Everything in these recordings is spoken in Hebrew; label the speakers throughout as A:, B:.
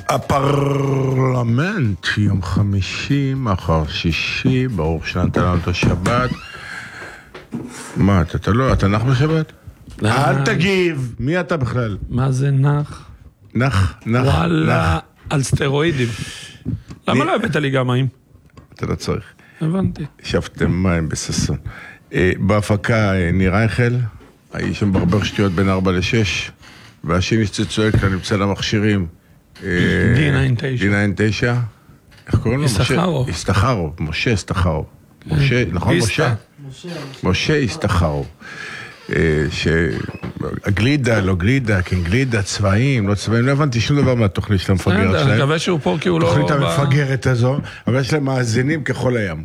A: הפרלמנט, יום חמישי, מחר שישי, ברוך שנתן לנו את השבת. מה, אתה לא, אתה נח בשבת? אל תגיב, מי אתה בכלל?
B: מה זה נח?
A: נח.
B: וואלה, על סטרואידים. למה לא הבאת לי גם מים?
A: אתה לא צריך.
B: הבנתי.
A: שפתם מים בססון. בהפקה ניר רייכל, האיש שם ברבר שטויות בין 4 ל-6, והשני שצועק לה נמצא למכשירים. D9. איך קוראים לו? יסתחרוב. משה יסתחרוב. נכון משה? משה יסתחרוב. הגלידה, לא גלידה, כן גלידה, צבעים, לא צבעים, לא הבנתי שום דבר מהתוכנית של המפגרת שלהם.
B: אני מקווה שהוא פה כי הוא לא...
A: תוכנית המפגרת הזו, אבל יש להם מאזינים ככל הים.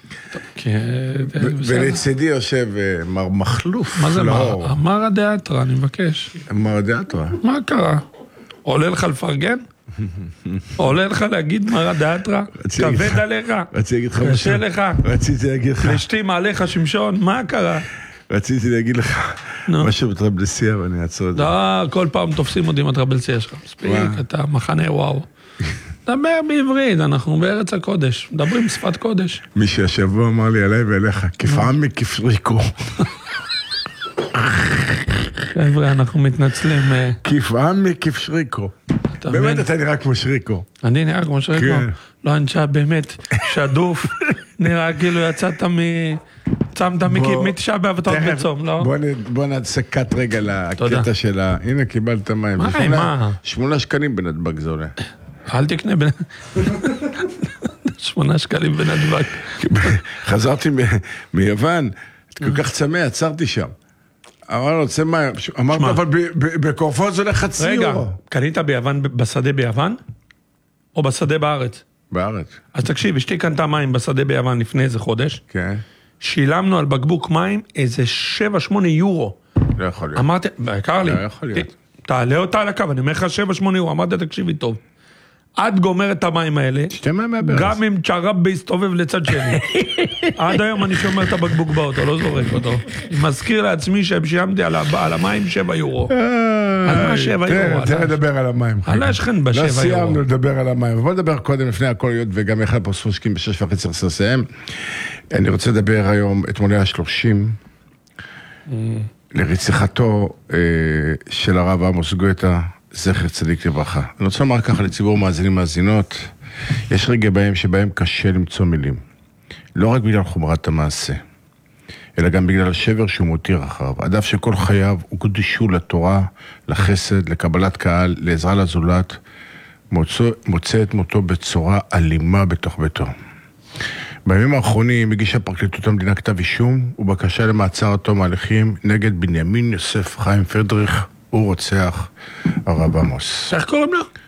A: ולצידי יושב מר מחלוף.
B: מה זה מר הדאטרה, אני מבקש.
A: מר הדאטרה.
B: מה קרה? עולה לך לפרגן? עולה לך להגיד מר הדאטרה? כבד עליך? קשה לך?
A: רציתי להגיד לך.
B: לשתים עליך שמשון? מה קרה?
A: רציתי להגיד לך משהו בטרבלסיה ואני אעצור את זה.
B: לא, כל פעם תופסים אותי עם הטרבלסיה שלך. מספיק, אתה מחנה וואו. דבר בעברית, אנחנו בארץ הקודש, מדברים שפת קודש.
A: מי שהשבוע אמר לי עליי ואליך, כפעמי כפריקו.
B: חבר'ה, אנחנו מתנצלים.
A: כפעמי כפשריקו. באמת אתה נראה כמו שריקו.
B: אני נראה כמו שריקו? לא, אני שעה באמת שדוף, נראה כאילו יצאת צמת מתשעה באב ואתה עוד בצום, לא?
A: בוא נעשה קאט רגע לקטע שלה. הנה קיבלת מים.
B: מה?
A: 8 שקלים בנתב"ג זה עולה.
B: אל תקנה 8 שקלים בנתב"ג.
A: חזרתי מיוון, כל כך צמא, עצרתי שם. אמר לו, צא מים. אמרתי, אבל בקורפות זה הולך 0.5 יורו.
B: רגע, קנית בשדה ביוון? או בשדה בארץ?
A: בארץ.
B: אז תקשיב, אשתי קנתה מים בשדה ביוון לפני איזה חודש.
A: כן.
B: שילמנו על בקבוק מים איזה 7-8 יורו.
A: לא יכול להיות.
B: אמרתי, בעיקר לי.
A: לא יכול להיות.
B: תעלה אותה על הקו, אני אומר לך 7-8 יורו, אמרתי, תקשיבי טוב. את גומרת את המים האלה, גם אם צ'רב בהסתובב לצד שני. עד היום אני שומר את הבקבוק באוטו, לא זורק אותו. אני מזכיר לעצמי ששילמתי על המים 7 יורו. על מה 7 יורו?
A: תראה לדבר על המים.
B: על השכן ב7 יורו.
A: לא סיימנו לדבר על המים. בוא נדבר קודם לפני הכל להיות, וגם אחד פה ספושקים ב6:30 לסיים. אני רוצה לדבר היום, אתמול היה 30, לרציחתו של הרב עמוס גואטה, זכר צדיק לברכה. אני רוצה לומר ככה לציבור מאזינים מאזינות, יש רגע שבהם קשה למצוא מילים. לא רק בגלל חומרת המעשה, אלא גם בגלל השבר שהוא מותיר אחריו. אדם שכל חייו הוקדשו לתורה, לחסד, לקבלת קהל, לעזרה לזולת, מוצא את מותו בצורה אלימה בתוך ביתו. בימים האחרונים הגישה פרקליטות המדינה כתב אישום ובקשה למעצר עד תום ההליכים נגד בנימין יוסף חיים פרדריך, הוא רוצח הרב עמוס.
B: איך קוראים לו?